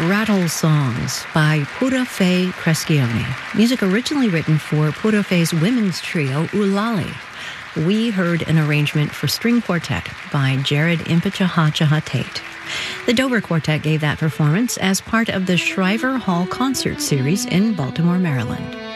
Rattle Songs by Pura Fei Crescione. Music originally written for Pura Fei's women's trio, Ulali. We heard an arrangement for string quartet by Jared Impichaha Tate. The Dover Quartet gave that performance as part of the Shriver Hall Concert Series in Baltimore, Maryland.